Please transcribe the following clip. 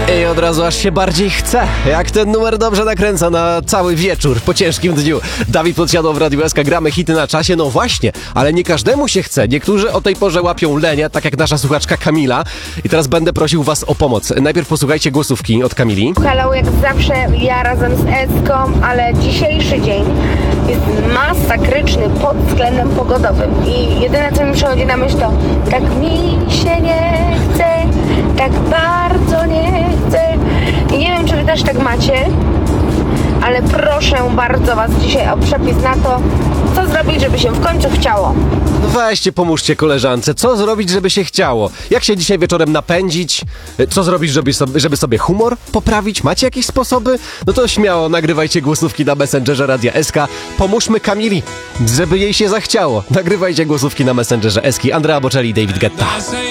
I od razu aż się bardziej chce. Jak ten numer dobrze nakręca na cały wieczór po ciężkim dniu. Dawid Podsiadło w Radiu SK, gramy hity na czasie. No właśnie, ale nie każdemu się chce. Niektórzy o tej porze łapią lenię, tak jak nasza słuchaczka Kamila. I teraz będę prosił was o pomoc. Najpierw posłuchajcie głosówki od Kamili. Hello, jak zawsze ja razem z Eską, ale dzisiejszy dzień jest masakryczny pod względem pogodowym i jedyne co mi przychodzi na myśl to tak mi się nie chce, tak bardzo nie chcę i nie wiem czy wy też tak macie, ale proszę bardzo was dzisiaj o przepis na to, co zrobić, żeby się w końcu chciało. No weźcie, pomóżcie koleżance. Co zrobić, żeby się chciało? Jak się dzisiaj wieczorem napędzić? Co zrobić, żeby sobie humor poprawić? Macie jakieś sposoby? No to śmiało, nagrywajcie głosówki na Messengerze Radia SK. Pomóżmy Kamili, żeby jej się zachciało. Nagrywajcie głosówki na Messengerze SK. Andrea Bocelli i David Guetta.